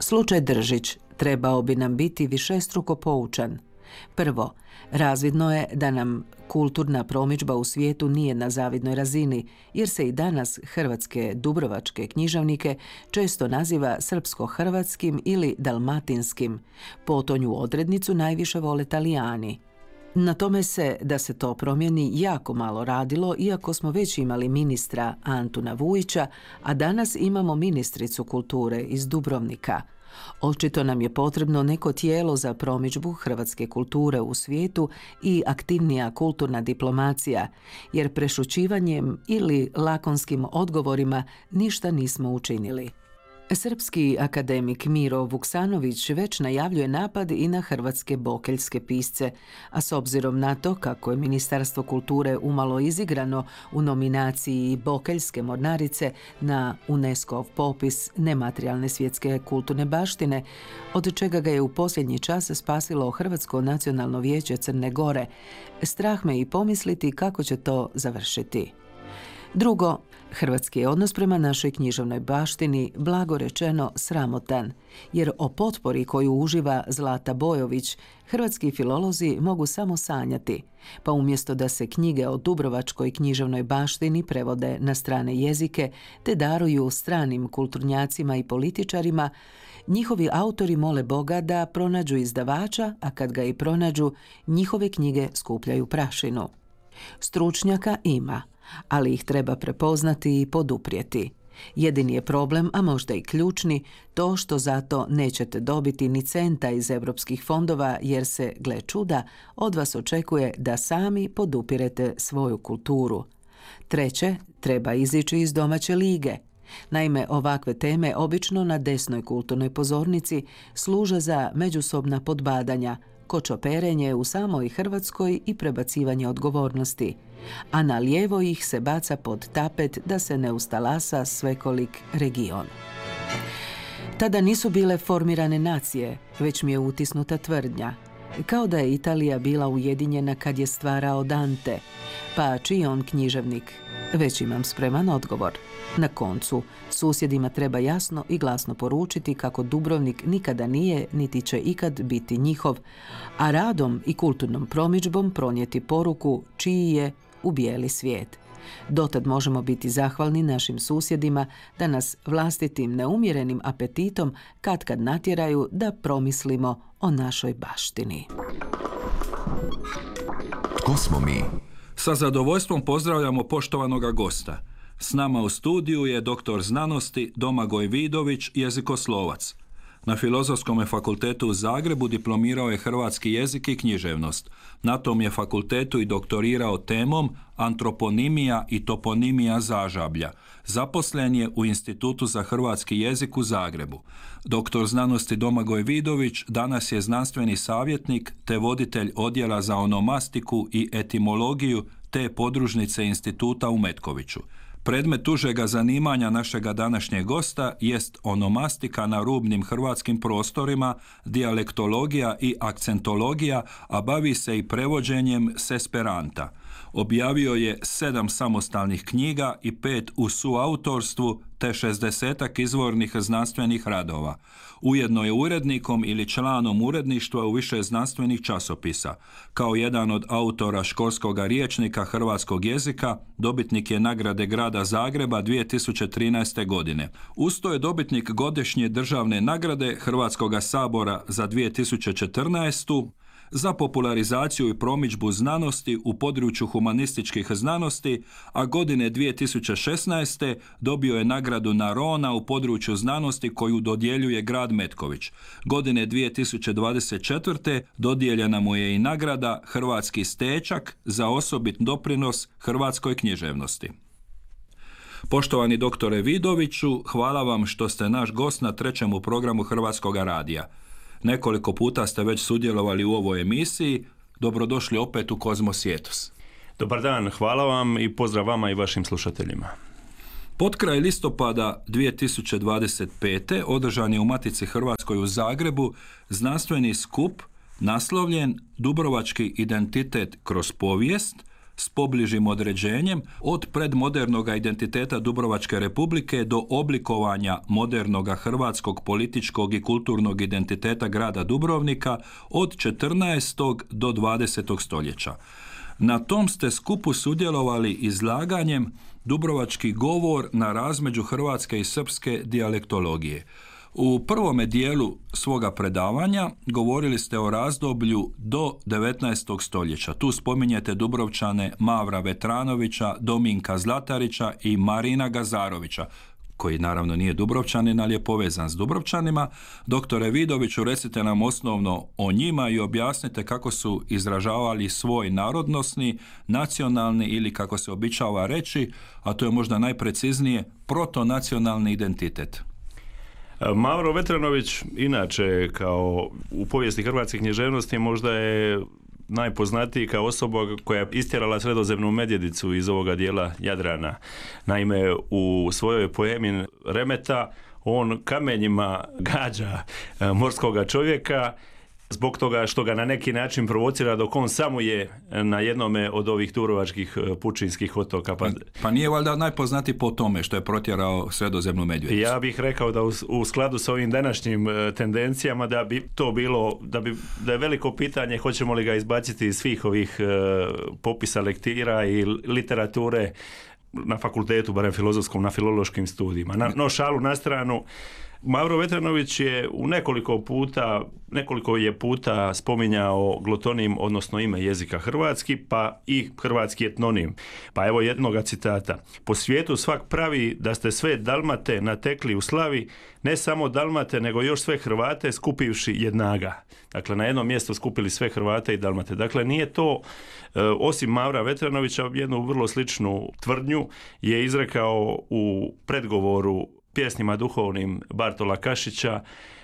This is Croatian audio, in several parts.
Slučaj Držić trebao bi nam biti višestruko poučan. Prvo, razvidno je da nam kulturna promidžba u svijetu nije na zavidnoj razini, jer se i danas hrvatske dubrovačke književnike često naziva srpsko-hrvatskim ili dalmatinskim. Potonju odrednicu najviše vole Talijani. Na tome se, da se to promijeni, jako malo radilo, iako smo već imali ministra Antuna Vujića, a danas imamo ministricu kulture iz Dubrovnika. Očito nam je potrebno neko tijelo za promidžbu hrvatske kulture u svijetu i aktivnija kulturna diplomacija, jer prešućivanjem ili lakonskim odgovorima ništa nismo učinili. Srpski akademik Miro Vuksanović već najavljuje napad i na hrvatske bokeljske pisce, a s obzirom na to kako je Ministarstvo kulture umalo izigrano u nominaciji Bokeljske mornarice na UNESCO-ov popis nematerijalne svjetske kulturne baštine, od čega ga je u posljednji čas spasilo Hrvatsko nacionalno vijeće Crne Gore, strah me i pomisliti kako će to završiti. Drugo, hrvatski je odnos prema našoj književnoj baštini, blago rečeno, sramotan, jer o potpori koju uživa Zlata Bojović hrvatski filolozi mogu samo sanjati, pa umjesto da se knjige o dubrovačkoj književnoj baštini prevode na strane jezike te daruju stranim kulturnjacima i političarima, njihovi autori mole Boga da pronađu izdavača, a kad ga i pronađu, njihove knjige skupljaju prašinu. Stručnjaka ima, ali ih treba prepoznati i poduprijeti. Jedini je problem, a možda i ključni, to što zato nećete dobiti ni centa iz europskih fondova, jer se, gle čuda, od vas očekuje da sami podupirete svoju kulturu. Treće, treba izići iz domaće lige. Naime, ovakve teme obično na desnoj kulturnoj pozornici služe za međusobna podbadanja, kočoperenje u samoj Hrvatskoj i prebacivanje odgovornosti, a na lijevo ih se baca pod tapet da se ne ustalasa svekolik region. Tada nisu bile formirane nacije, već mi je utisnuta tvrdnja. Kao da je Italija bila ujedinjena kad je stvarao Dante, pa čiji on književnik? Već imam spreman odgovor. Na koncu, susjedima treba jasno i glasno poručiti kako Dubrovnik nikada nije niti će ikad biti njihov, a radom i kulturnom promidžbom pronijeti poruku čiji je u bijeli svijet. Dotad možemo biti zahvalni našim susjedima da nas vlastitim neumjerenim apetitom katkad natjeraju da promislimo o našoj baštini. Tko smo mi? Sa zadovoljstvom pozdravljamo poštovanoga gosta. S nama u studiju je doktor znanosti Domagoj Vidović, jezikoslovac. Na Filozofskom fakultetu u Zagrebu diplomirao je hrvatski jezik i književnost. Na tom je fakultetu i doktorirao temom Antroponimija i toponimija Zažablja. Zaposlen je u Institutu za hrvatski jezik u Zagrebu. Doktor znanosti Domagoj Vidović danas je znanstveni savjetnik te voditelj odjela za onomastiku i etimologiju te podružnice instituta u Metkoviću. Predmet užega zanimanja našega današnjeg gosta jest onomastika na rubnim hrvatskim prostorima, dijalektologija i akcentologija, a bavi se i prevođenjem s esperanta. Objavio je 7 samostalnih knjiga i 5 u suautorstvu te 60 izvornih znanstvenih radova. Ujedno je urednikom ili članom uredništva u više znanstvenih časopisa. Kao jedan od autora školskog rječnika hrvatskog jezika, dobitnik je nagrade grada Zagreba 2013. godine. Usto je dobitnik godišnje državne nagrade Hrvatskog sabora za 2014. za popularizaciju i promidžbu znanosti u području humanističkih znanosti, a godine 2016. dobio je nagradu Narona u području znanosti koju dodjeljuje grad Metković. Godine 2024. dodijeljena mu je i nagrada Hrvatski stečak za osobit doprinos hrvatskoj književnosti. Poštovani doktore Vidoviću, hvala vam što ste naš gost na 3. programu Hrvatskog radija. Nekoliko puta ste već sudjelovali u ovoj emisiji. Dobrodošli opet u Kozmos i Etos. Dobar dan, hvala vam i pozdrav vama i vašim slušateljima. Potkraj listopada 2025. održan je u Matici Hrvatskoj u Zagrebu znanstveni skup naslovljen Dubrovački identitet kroz povijest, s pobližim određenjem od predmodernog identiteta Dubrovačke republike do oblikovanja modernog hrvatskog političkog i kulturnog identiteta grada Dubrovnika od 14. do 20. stoljeća. Na tom ste skupu sudjelovali izlaganjem Dubrovački govor na razmeđu hrvatske i srpske dijalektologije. U prvome dijelu svoga predavanja govorili ste o razdoblju do 19. stoljeća. Tu spominjete Dubrovčane Mavra Vetranovića, Dominka Zlatarića i Marina Gazarovića, koji naravno nije Dubrovčanin, ali je povezan s Dubrovčanima. Doktore Vidoviću, recite nam osnovno o njima i objasnite kako su izražavali svoj narodnosni, nacionalni ili, kako se običava reći, a to je možda najpreciznije, protonacionalni identitet. Mavro Vetranović, inače, kao u povijesti hrvatske književnosti, možda je najpoznatiji kao osoba koja je istjerala Sredozemnu medvjedicu iz ovoga dijela Jadrana. Naime, u svojoj poemi Remeta on kamenjima gađa morskoga čovjeka zbog toga što ga na neki način provocira dok on samo je na jednome od ovih dubrovačkih pučinskih otoka. Pa nije valjda najpoznatiji po tome što je protjerao Sredozemnu medvjedicu? Ja bih rekao da u skladu sa ovim današnjim tendencijama da bi to bilo, da je veliko pitanje hoćemo li ga izbaciti iz svih ovih popisa lektira i literature na fakultetu, barem filozofskom, na filološkim studijima. No, šalu na stranu, Mavro Vetranović je nekoliko je puta spominjao glotonim, odnosno ime jezika hrvatski, pa i hrvatski etnonim. Pa evo jednoga citata. Po svijetu svak pravi da ste sve Dalmate natekli u slavi, ne samo Dalmate, nego još sve Hrvate skupivši jednaga. Dakle, na jednom mjestu skupili sve Hrvate i Dalmate. Dakle, nije to, osim Mavra Vetranovića, jednu vrlo sličnu tvrdnju je izrekao u predgovoru pjesnima duhovnim Bartola Kašića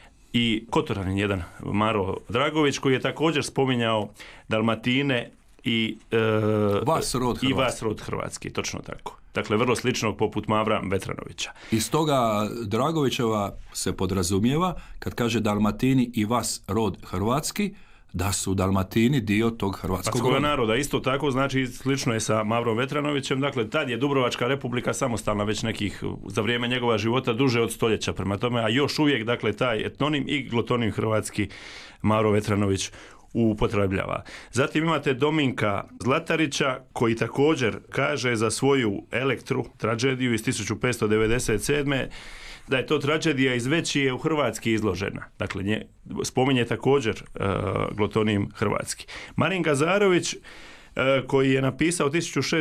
i Kotoranin jedan Maro Dragović, koji je također spominjao Dalmatine i vas rod hrvatski, točno tako. Dakle, vrlo sličnog poput Mavra Vetranovića. Iz toga Dragovićeva se podrazumijeva, kad kaže Dalmatini i vas rod hrvatski, da su Dalmatini dio tog hrvatskog naroda. Isto tako, znači, slično je sa Mavrom Vetranovićem. Dakle, tad je Dubrovačka republika samostalna već nekih, za vrijeme njegova života, duže od stoljeća. Prema tome, a još uvijek, dakle, taj etnonim i glotonim hrvatski Mavro Vetranović upotrebljava. Zatim imate Dominka Zlatarića, koji također kaže za svoju Elektru, tragediju iz 1597. da je to tragedija iz većije u hrvatski izložena. Dakle, spominje također glotonim hrvatski. Marin Gazarović, koji je napisao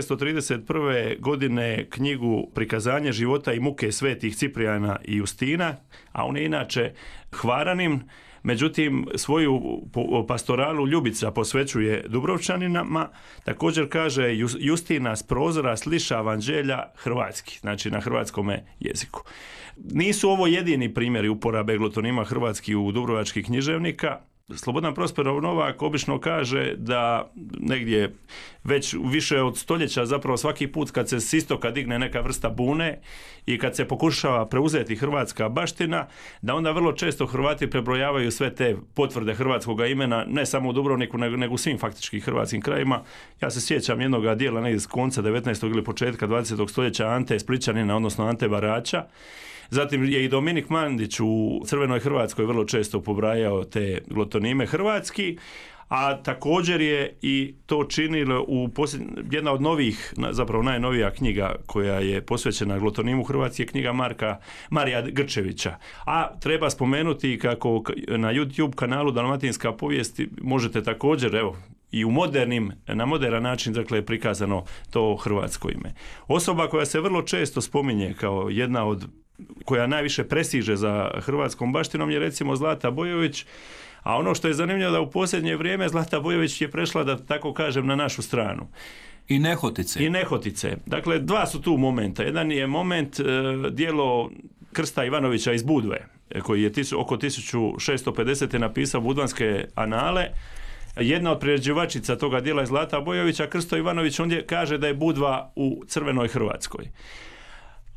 1631. godine knjigu Prikazanje života i muke svetih Ciprijana i Justina, a on je inače Hvaranin, međutim svoju pastoralu Ljubica posvećuje Dubrovčaninama, također kaže Justina s prozora sliša evanđelja hrvatski, znači na hrvatskome jeziku. Nisu ovo jedini primjeri uporabe glotonima hrvatski u dubrovačkih književnika. Slobodan Prosperov Novak obično kaže da negdje već više od stoljeća, zapravo svaki put kad se s istoka digne neka vrsta bune i kad se pokušava preuzeti hrvatska baština, da onda vrlo često Hrvati prebrojavaju sve te potvrde hrvatskog imena, ne samo u Dubrovniku, nego u svim faktički hrvatskim krajima. Ja se sjećam jednoga dijela negdje s konca 19. ili početka 20. stoljeća Ante Splićanina, odnosno Ante Barača. Zatim je i Dominik Mandić u Crvenoj Hrvatskoj vrlo često pobrajao te glotonime hrvatski, a također je i to činilo jedna od novih, zapravo najnovija knjiga koja je posvećena glotonimu hrvatski je knjiga Marija Grčevića. A treba spomenuti kako na YouTube kanalu Dalmatinska povijest možete također, evo, i na moderan način, dakle, prikazano to hrvatsko ime. Osoba koja se vrlo često spominje kao jedna od koja najviše prestiže za hrvatskom baštinom je recimo Zlata Bojović, a ono što je zanimljivo da u posljednje vrijeme Zlata Bojović je prešla, da tako kažem, na našu stranu. I Nehotice. Dakle, dva su tu momenta. Jedan je moment djelo Krsta Ivanovića iz Budve, koji je oko 1650. napisao Budvanske anale. Jedna od priređivačica toga djela je Zlata Bojović, a Krsto Ivanović ondje kaže da je Budva u Crvenoj Hrvatskoj.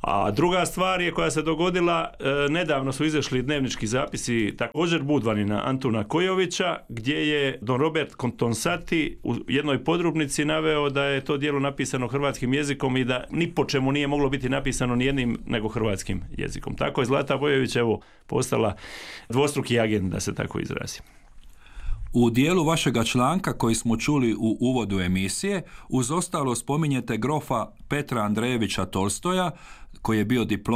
A druga stvar je koja se dogodila, nedavno su izašli dnevnički zapisi također Budvanina Antuna Kojovića, gdje je don Robert Contonsati u jednoj podrubnici naveo da je to djelo napisano hrvatskim jezikom i da ni po čemu nije moglo biti napisano nijednim nego hrvatskim jezikom. Tako je Zlata Bojović postala dvostruki agent, da se tako izrazim. U dijelu vašega članka koji smo čuli u uvodu emisije, uz ostalo spominjete grofa Petra Andrejevića Tolstoja, koji je bio